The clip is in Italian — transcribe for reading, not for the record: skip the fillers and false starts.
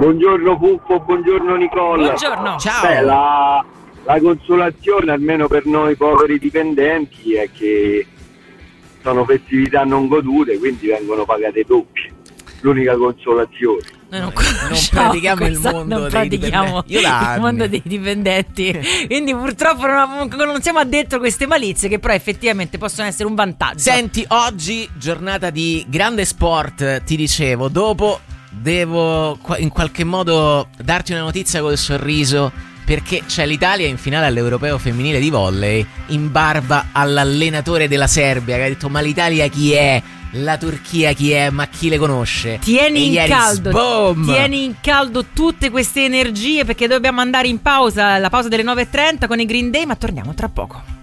Buongiorno Puffo, buongiorno Nicola. Buongiorno. Ciao. Beh, la consolazione, almeno per noi poveri dipendenti, è che sono festività non godute, quindi vengono pagate doppie. L'unica consolazione. Noi non pratichiamo il mondo non dei pratichiamo dipendenti. Io da il anni. mondo dei dipendenti. Quindi purtroppo non siamo addentro queste malizie, che però effettivamente possono essere un vantaggio. Senti, oggi giornata di grande sport, ti dicevo, dopo devo in qualche modo darti una notizia col sorriso, perché c'è l'Italia in finale all'Europeo femminile di volley, in barba all'allenatore della Serbia che ha detto: ma l'Italia chi è? La Turchia chi è? Ma chi le conosce? Tieni Tieni in caldo tutte queste energie, perché dobbiamo andare in pausa, la pausa delle 9:30 con i Green Day, ma torniamo tra poco.